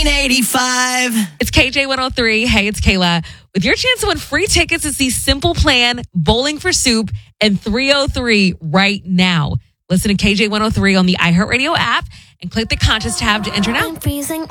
985. It's KJ 103. Hey, it's Kayla. With your chance to win free tickets to see Simple Plan, Bowling for Soup, and 303 right now. Listen to KJ 103 on the iHeartRadio app and click the contest tab to enter now. I'm freezing.